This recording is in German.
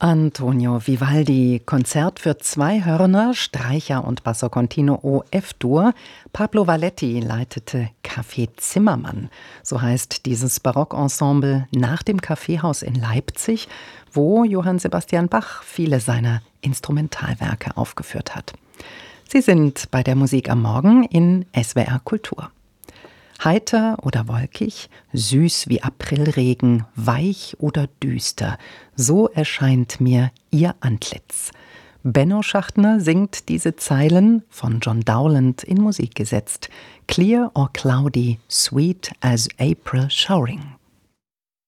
Antonio Vivaldi, Konzert für 2 Hörner, Streicher und Basso Continuo F-Dur. Pablo Valletti leitete Café Zimmermann. So heißt dieses Barockensemble nach dem Kaffeehaus in Leipzig, wo Johann Sebastian Bach viele seiner Instrumentalwerke aufgeführt hat. Sie sind bei der Musik am Morgen in SWR Kultur. Heiter oder wolkig, süß wie Aprilregen, weich oder düster, so erscheint mir ihr Antlitz. Benno Schachtner singt diese Zeilen, von John Dowland in Musik gesetzt. Clear or cloudy, sweet as April showering.